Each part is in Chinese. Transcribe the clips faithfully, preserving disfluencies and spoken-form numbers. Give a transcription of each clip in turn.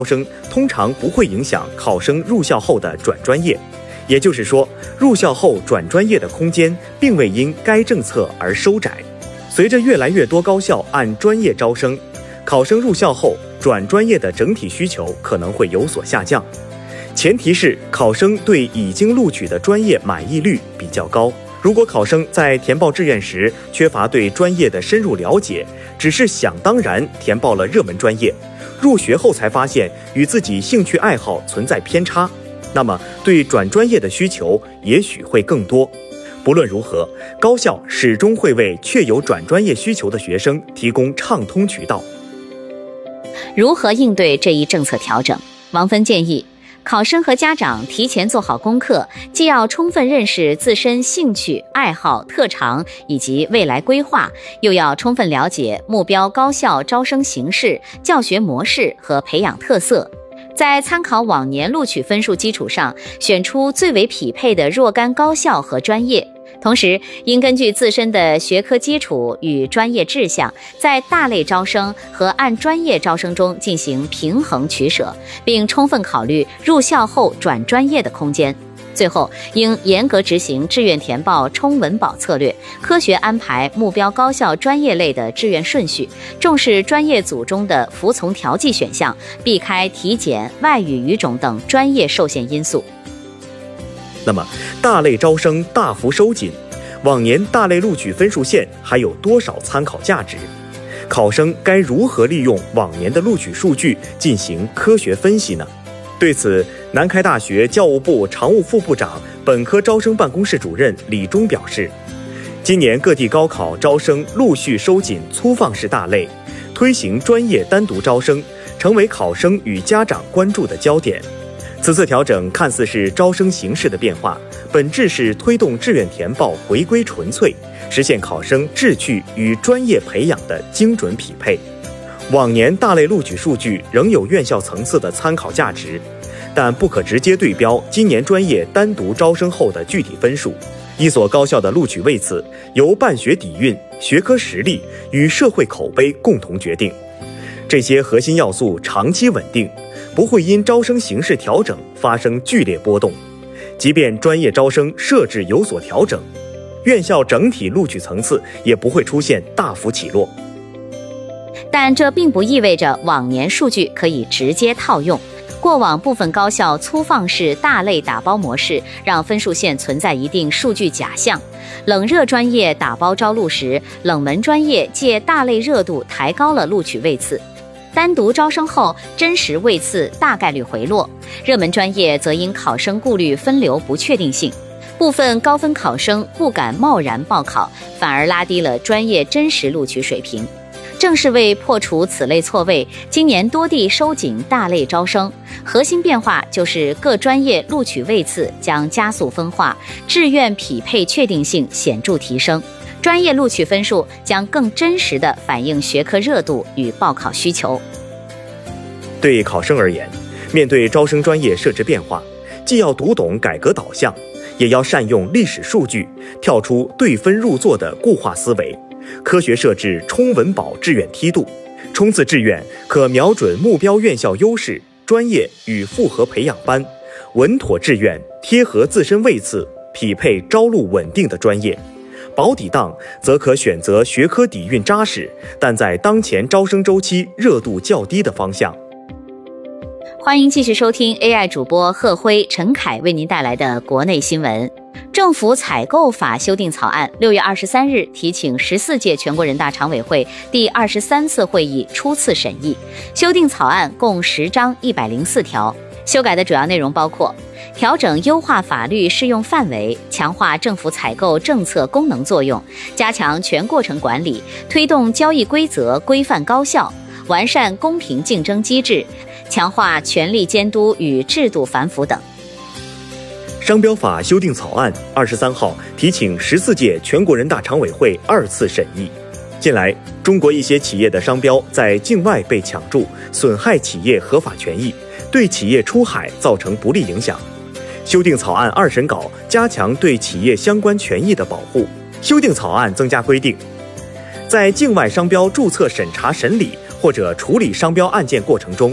生通常不会影响考生入校后的转专业，也就是说，入校后转专业的空间并未因该政策而收窄。随着越来越多高校按专业招生，考生入校后转专业的整体需求可能会有所下降，前提是考生对已经录取的专业满意率比较高。如果考生在填报志愿时缺乏对专业的深入了解，只是想当然填报了热门专业，入学后才发现与自己兴趣爱好存在偏差，那么对转专业的需求也许会更多。不论如何，高校始终会为确有转专业需求的学生提供畅通渠道。 如何应对这一政策调整？王芬建议，考生和家长提前做好功课，既要充分认识自身兴趣、爱好、特长以及未来规划，又要充分了解目标高校招生形势、教学模式和培养特色，在参考往年录取分数基础上，选出最为匹配的若干高校和专业。同时，应根据自身的学科基础与专业志向，在大类招生和按专业招生中进行平衡取舍，并充分考虑入校后转专业的空间。最后，应严格执行志愿填报冲稳保策略，科学安排目标高校专业类的志愿顺序，重视专业组中的服从调剂选项，避开体检、外语语种等专业受限因素。 那么，大类招生大幅收紧，往年大类录取分数线还有多少参考价值？考生该如何利用往年的录取数据进行科学分析呢？对此，南开大学教务部常务副部长、本科招生办公室主任李忠表示，今年各地高考招生陆续收紧粗放式大类，推行专业单独招生，成为考生与家长关注的焦点。此次调整看似是招生形势的变化，本质是推动志愿填报回归纯粹，实现考生志趣与专业培养的精准匹配。往年大类录取数据仍有院校层次的参考价值，但不可直接对标今年专业单独招生后的具体分数。一所高校的录取位次由办学底蕴、学科实力与社会口碑共同决定，这些核心要素长期稳定，不会因招生形势调整发生剧烈波动。即便专业招生设置有所调整，院校整体录取层次也不会出现大幅起落。 但这并不意味着往年数据可以直接套用。过往部分高校粗放式大类打包模式，让分数线存在一定数据假象。冷热专业打包招录时，冷门专业借大类热度抬高了录取位次，单独招生后真实位次大概率回落，热门专业则因考生顾虑分流不确定性，部分高分考生不敢贸然报考，反而拉低了专业真实录取水平。正是为破除此类错位，今年多地收紧大类招生，核心变化就是各专业录取位次将加速分化，志愿匹配确定性显著提升，专业录取分数将更真实地反映学科热度与报考需求。 对考生而言，面对招生专业设置变化，既要读懂改革导向，也要善用历史数据，跳出对分入座的固化思维，科学设置冲稳保志愿梯度。冲刺志愿可瞄准目标院校优势、专业与复合培养班，稳妥志愿贴合自身位次，匹配招录稳定的专业。保底档则可选择学科底蕴扎实，但在当前招生周期热度较低的方向。 欢迎继续收听 A I 主播贺辉、陈凯为您带来的国内新闻。政府采购法修订草案六月二十三日提请十四届全国人大常委会第二十三次会议初次审议。修订草案共十章一百零四条，修改的主要内容包括调整优化法律适用范围，强化政府采购政策功能作用，加强全过程管理，推动交易规则规范高效，完善公平竞争机制，强化权力监督与制度反腐等。 商标法修订草案二十三号提请十四届全国人大常委会二次审议。近来，中国一些企业的商标在境外被抢注，损害企业合法权益，对企业出海造成不利影响。修订草案二审稿加强对企业相关权益的保护。修订草案增加规定，在境外商标注册审查审理或者处理商标案件过程中，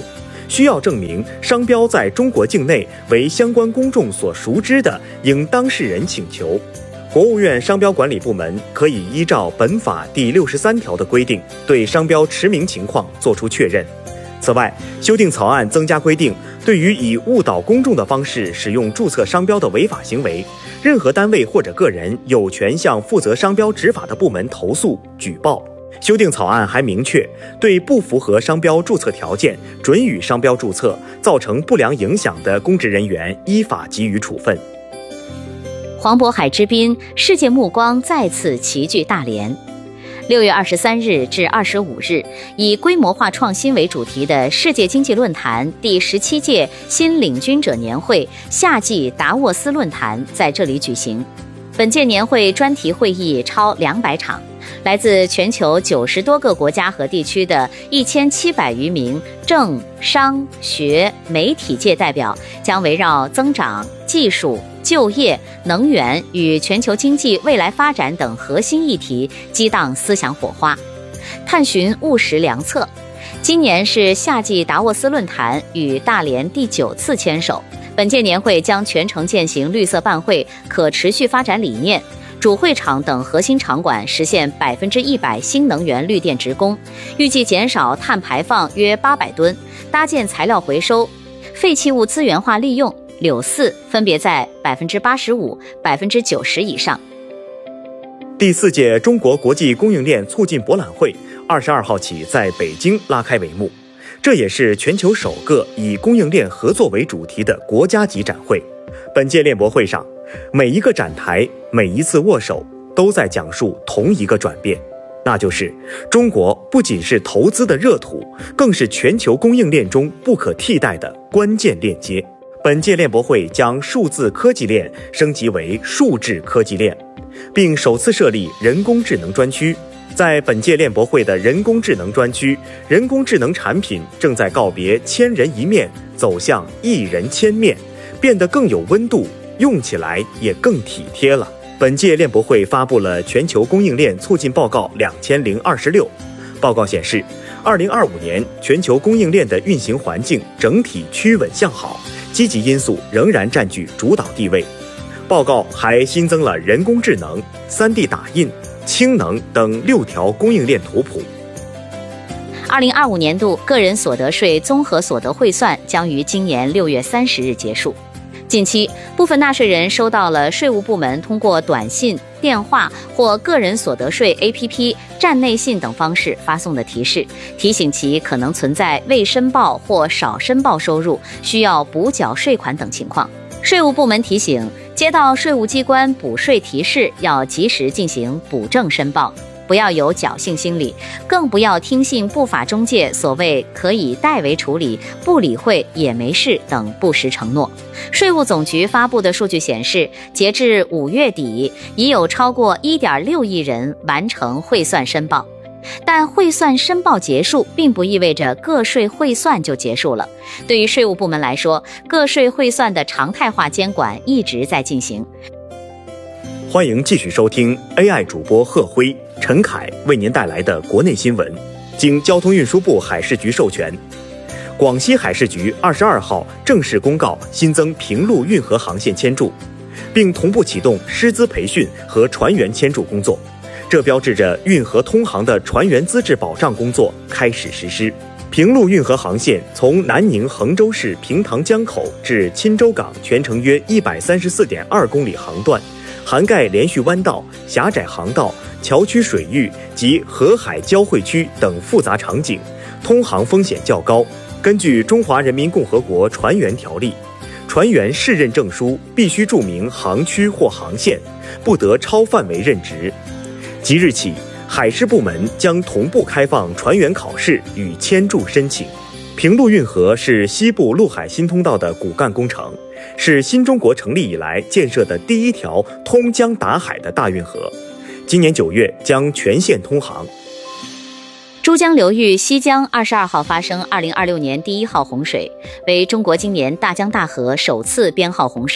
需要证明商标在中国境内为相关公众所熟知的，应当事人请求。国务院商标管理部门可以依照本法第六十三条的规定，对商标持名情况作出确认。此外，修订草案增加规定，对于以误导公众的方式使用注册商标的违法行为，任何单位或者个人有权向负责商标执法的部门投诉、举报。修订草案还明确，对不符合商标注册条件、准予商标注册、造成不良影响的公职人员依法给予处分。 黄渤海之滨，世界目光再次齐聚大连。六月二十三日至二十五日，以规模化创新为主题的世界经济论坛第十七届新领军者年会夏季达沃斯论坛在这里举行。本届年会专题会议超两百场，来自全球九十多个国家和地区的一千七百余名政、商、学、媒体界代表将围绕增长、技术、就业、能源与全球经济未来发展等核心议题激荡思想火花，探寻务实良策。今年是夏季达沃斯论坛与大连第九次牵手，本届年会将全程践行绿色办会可持续发展理念，主会场等核心场馆实现百分之一百新能源绿电职工，预计减少碳排放约八百吨，搭建材料回收、废弃物资源化利用、柳四分别在百分之八十五、百分之九十以上。 第四届中国国际供应链促进博览会二十二号起在北京拉开帷幕，这也是全球首个以供应链合作为主题的国家级展会。本届链博会上，每一个展台、每一次握手都在讲述同一个转变，那就是中国不仅是投资的热土，更是全球供应链中不可替代的关键链接。本届链博会将数字科技链升级为数智科技链，并首次设立人工智能专区。在本届链博会的人工智能专区，人工智能产品正在告别千人一面，走向一人千面，变得更有温度，用起来也更体贴了。本届链博会发布了全球供应链促进报告两千零二十六，报告显示，二零二五年全球供应链的运行环境整体趋稳向好，积极因素仍然占据主导地位。报告还新增了人工智能、三 D 打印、氢能等六条供应链图谱。 二零二五年度个人所得税综合所得汇算将于今年六月三十日结束。近期，部分纳税人收到了税务部门通过短信、电话或个人所得税 A P P、站内信等方式发送的提示，提醒其可能存在未申报或少申报收入，需要补缴税款等情况。税务部门提醒，接到税务机关补税提示，要及时进行补正申报，不要有侥幸心理，更不要听信不法中介所谓可以代为处理、不理会也没事等不实承诺。税务总局发布的数据显示，截至五月底，已有超过 一点六亿人完成汇算申报。但汇算申报结束，并不意味着个税汇算就结束了。对于税务部门来说，个税汇算的常态化监管一直在进行。 欢迎继续收听 A I 主播贺辉、陈凯为您带来的国内新闻，经交通运输部海事局授权。广西海事局二十二号正式公告新增平陆运河航线签注，并同步启动师资培训和船员签注工作。这标志着运河通航的船员资质保障工作开始实施。平陆运河航线从南宁衡州市平塘江口至钦州港，全程约一百三十四点二公里航段，涵盖连续弯道、狭窄航道、桥区水域及河海交汇区等复杂场景，通航风险较高。根据《中华人民共和国船员条例》，船员试任证书必须注明航区或航线，不得超范围任职。即日起，海事部门将同步开放船员考试与签注申请。平陆运河是西部陆海新通道的骨干工程，是新中国成立以来建设的第一条通江达海的大运河，今年九月将全线通航。 珠江流域西江二十二号发生二零二六年第一号洪水，为中国今年大江大河首次编号洪水。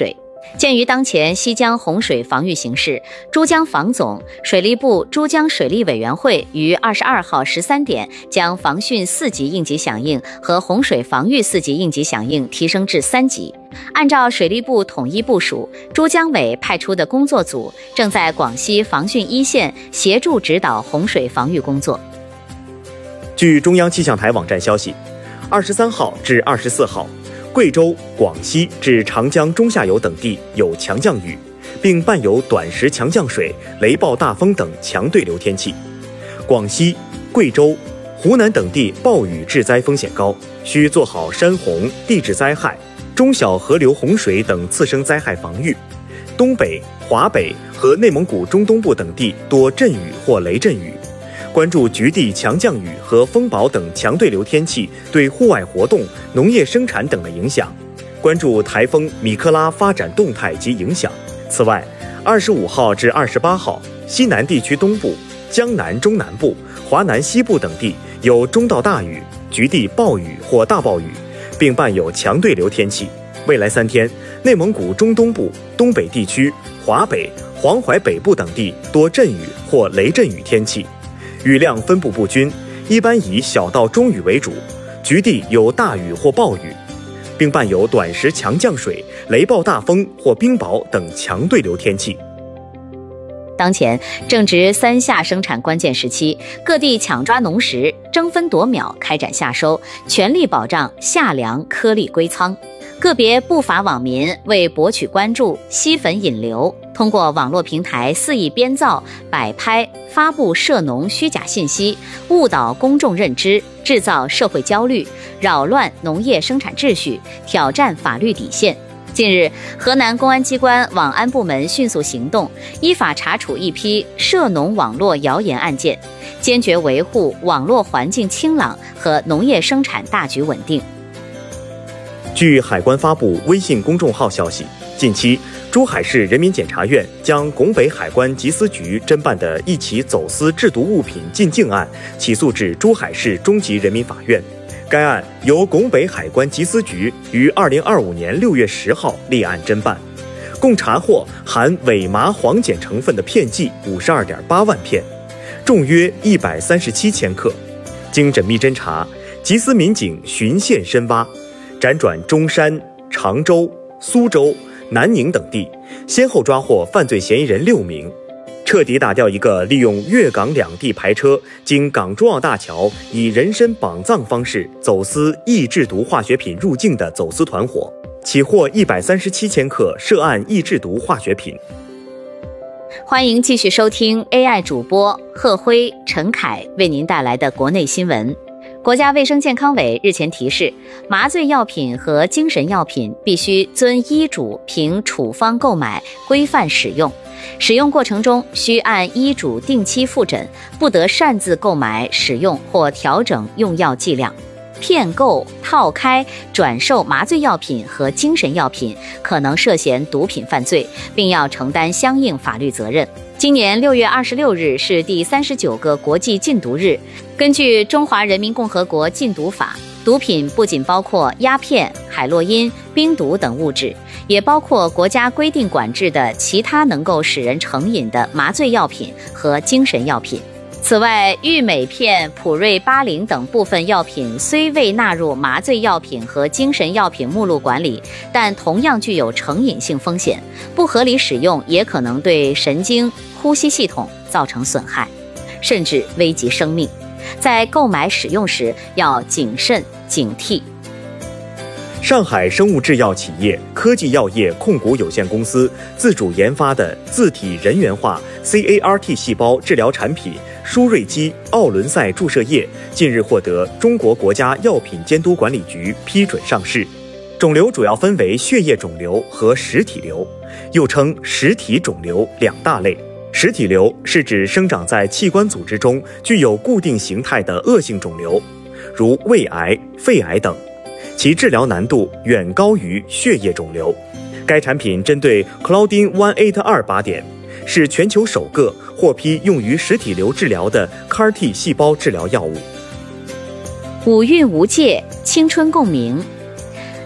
鉴于当前西江洪水防御形势，珠江防总、水利部珠江水利委员会于二十二号十三点将防汛四级应急响应和洪水防御四级应急响应提升至三级。按照水利部统一部署，珠江委派出的工作组正在广西防汛一线协助指导洪水防御工作。 据中央气象台网站消息，二十三号至二十四号，贵州、广西至长江中下游等地有强降雨，并伴有短时强降水、雷暴大风等强对流天气。广西、贵州、湖南等地暴雨致灾风险高，需做好山洪、地质灾害、中小河流洪水等次生灾害防御。东北、华北和内蒙古中东部等地多阵雨或雷阵雨。关注局地强降雨和风暴等强对流天气对户外活动、农业生产等的影响，关注台风米克拉发展动态及影响。此外，二十五号至二十八号，西南地区东部、江南中南部、华南西部等地有中到大雨，局地暴雨或大暴雨，并伴有强对流天气。未来三天，内蒙古中东部、东北地区、华北、黄淮北部等地多阵雨或雷阵雨天气。雨量分布不均，一般以小到中雨为主，局地有大雨或暴雨，并伴有短时强降水、雷暴大风或冰雹等强对流天气。 当前正值三夏生产关键时期，各地抢抓农时，争分夺秒开展夏收，全力保障夏粮颗粒归仓。个别不法网民为博取关注、吸粉引流，通过网络平台肆意编造、摆拍、发布涉农虚假信息，误导公众认知，制造社会焦虑，扰乱农业生产秩序，挑战法律底线。近日，河南公安机关网安部门迅速行动，依法查处一批涉农网络谣言案件，坚决维护网络环境清朗和农业生产大局稳定。 据海关发布微信公众号消息，近期珠海市人民检察院将拱北海关缉私局侦办的一起走私制毒物品进境案起诉至珠海市中级人民法院。该案由拱北海关缉私局于二零二五年六月十号立案侦办，共查获含伪麻黄碱成分的片剂五十二点八万片，重约一百三十七千克。经缜密侦查，缉私民警循线深挖，辗转中山、常州、苏州、南宁等地，先后抓获犯罪嫌疑人六名，彻底打掉一个利用粤港两地牌车经港珠澳大桥以人身绑藏方式走私易制毒化学品入境的走私团伙，起获一百三十七千克涉案易制毒化学品。 欢迎继续收听 A I 主播贺辉、陈凯为您带来的国内新闻。国家卫生健康委日前提示，麻醉药品和精神药品必须遵医嘱凭处方购买，规范使用。使用过程中需按医嘱定期复诊，不得擅自购买、使用或调整用药剂量。骗购、套开、转售麻醉药品和精神药品可能涉嫌毒品犯罪，并要承担相应法律责任。今年六月二十六日是第三十九个国际禁毒日。根据《中华人民共和国禁毒法》，毒品不仅包括鸦片、海洛因、冰毒等物质，也包括国家规定管制的其他能够使人成瘾的麻醉药品和精神药品。此外，氯美片、普瑞巴林等部分药品虽未纳入麻醉药品和精神药品目录管理，但同样具有成瘾性风险，不合理使用也可能对神经、呼吸系统造成损害，甚至危及生命。在购买使用时要谨慎警惕。 上海生物制药企业科技药业控股有限公司自主研发的自体人源化 C A R T 细胞治疗产品舒瑞基奥伦赛注射液近日获得中国国家药品监督管理局批准上市。肿瘤主要分为血液肿瘤和实体瘤，又称实体肿瘤两大类。实体瘤是指生长在器官组织中具有固定形态的恶性肿瘤，如胃癌、肺癌等，其治疗难度远高于血液肿瘤。该产品针对 Claudin 一八二 靶点，是全球首个获批用于实体瘤治疗的 C A R T 细胞治疗药物。 五蕴无界，青春共鸣。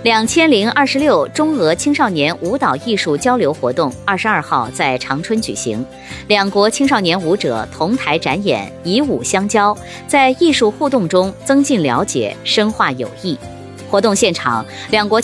两千零二十六中俄青少年舞蹈艺术交流活动二十二号在长春举行，两国青少年舞者同台展演，以舞相交，在艺术互动中增进了解，深化友谊。活动现场，两国